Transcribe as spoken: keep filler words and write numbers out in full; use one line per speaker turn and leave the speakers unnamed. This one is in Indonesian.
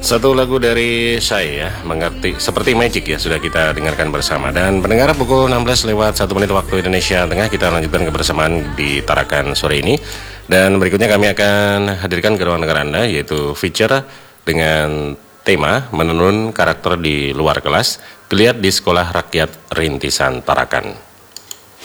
Satu lagu dari saya, mengerti seperti magic ya, sudah kita dengarkan bersama. Dan pendengar, pukul enam belas lewat satu menit waktu Indonesia Tengah, kita lanjutkan kebersamaan di Tarakan sore ini. Dan berikutnya kami akan hadirkan ke ruang dengar Anda, yaitu feature dengan tema menenun karakter di luar kelas, geliat di Sekolah Rakyat Rintisan Tarakan.